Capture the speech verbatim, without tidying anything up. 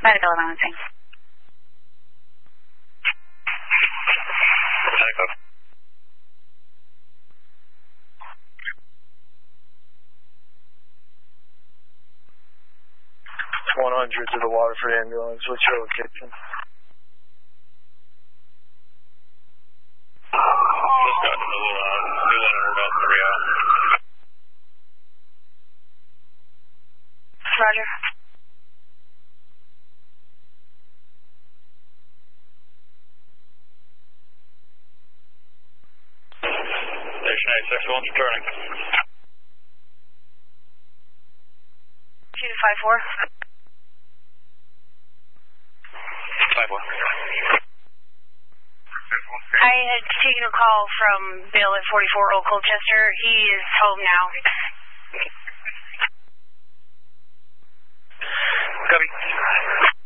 Medical announcing. Medical. one hundred to the Waterford ambulance. What's your location? Just got to the uh, new one hundred about three hours. Roger. Station eight six one, returning. two five four. five one. I had taken a call from Bill at forty-four Old Colchester. He is home now.